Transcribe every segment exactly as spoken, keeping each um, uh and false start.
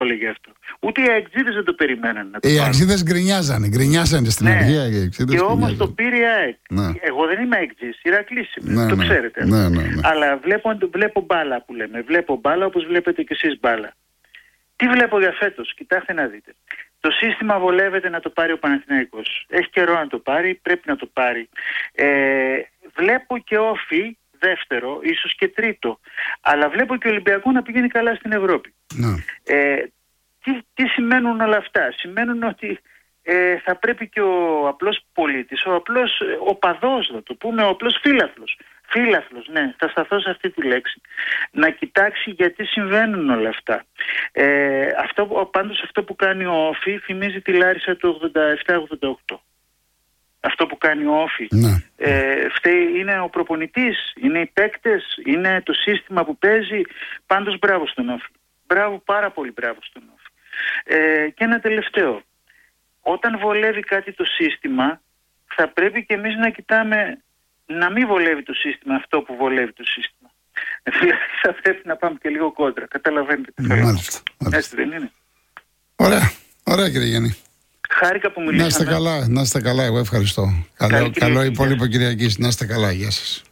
έλεγε αυτό. Ούτε οι αεξίδες δεν το περιμέναν να το Οι πάρουν. αεξίδες γκρινιάζανε, γκρινιάζανε στην Ναι. αρχαία. Οι Και όμως το πήρε η ΑΕΚ. Ναι. Εγώ δεν είμαι αεξής, Ηρακλής είμαι, Ναι, το ναι. ξέρετε. Ναι, ναι, ναι. Αλλά βλέπω, βλέπω μπάλα που λέμε. Βλέπω μπάλα όπως βλέπετε και εσείς μπάλα. Τι βλέπω για φέτος, κοιτάξτε να δείτε. Το σύστημα βολεύεται να το πάρει ο Παναθηναϊκός. Έχει καιρό να το πάρει, πρέπει να το πάρει. Ε, βλέπω και Όφη δεύτερο, ίσως και τρίτο. Αλλά βλέπω και Ολυμπιακό να πηγαίνει καλά στην Ευρώπη. Ναι. Ε, τι, τι σημαίνουν όλα αυτά? Σημαίνουν ότι ε, θα πρέπει και ο απλός πολίτης, ο απλός οπαδός, να το πούμε, ο απλός φίλαθλος, φίλαθλος, ναι, θα σταθώ σε αυτή τη λέξη, να κοιτάξει γιατί συμβαίνουν όλα αυτά. Ε, αυτό πάντως αυτό που κάνει ο Όφη θυμίζει τη Λάρισα του ογδόντα επτά ογδόντα οκτώ. Αυτό που κάνει ο Όφη. Ναι. Ε, φταίει, είναι ο προπονητής, είναι οι παίκτες, είναι το σύστημα που παίζει. Πάντως μπράβο στον Όφη. Μπράβο, πάρα πολύ μπράβο στον Όφη. Ε, και ένα τελευταίο. Όταν βολεύει κάτι το σύστημα, θα πρέπει και εμείς να κοιτάμε να μην βολεύει το σύστημα αυτό που βολεύει το σύστημα. Δηλαδή θα πρέπει να πάμε και λίγο κόντρα. Καταλαβαίνετε τι θέλω. Μάλιστα, μάλιστα. Έτσι δεν είναι? Ωραία, ωραία κύριε Γιάννη. Χάρηκα που μιλήσαμε. Να είστε καλά, να είστε καλά, εγώ ευχαριστώ. Καλό, Καλή καλό Κυριακή. υπόλοιπο Κυριακής, να είστε καλά, γεια σας.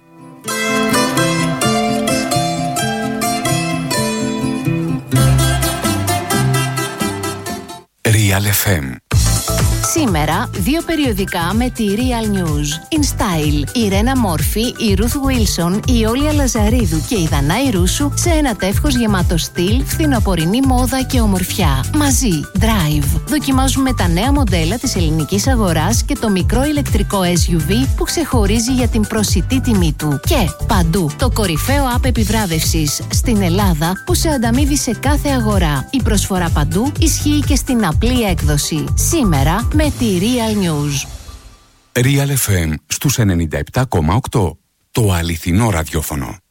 Real εφ εμ. Σήμερα, δύο περιοδικά με τη Real News. In Style, η Ρένα Μόρφη, η Ruth Wilson, η Όλια Λαζαρίδου και η Δανάη Ρούσου σε ένα τεύχος γεμάτο στυλ, φθινοπορεινή μόδα και ομορφιά. Μαζί, Drive. Δοκιμάζουμε τα νέα μοντέλα της ελληνικής αγοράς και το μικρό ηλεκτρικό ες γιου βι που ξεχωρίζει για την προσιτή τιμή του. Και παντού, το κορυφαίο app επιβράβευσης στην Ελλάδα που σε ανταμείβει σε κάθε αγορά. Η προσφορά παντού ισχύει και στην απλή έκδοση. Σήμερα, με τη Real News. Real εφ εμ στους ενενήντα επτά κόμμα οκτώ. Το αληθινό ραδιόφωνο.